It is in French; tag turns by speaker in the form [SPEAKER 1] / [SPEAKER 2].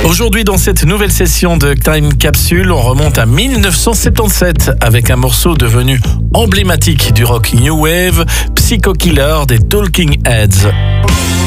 [SPEAKER 1] Aujourd'hui, dans cette nouvelle session de Time Capsule, on remonte à 1977 avec un morceau devenu emblématique du rock New Wave, Psycho Killer des Talking Heads.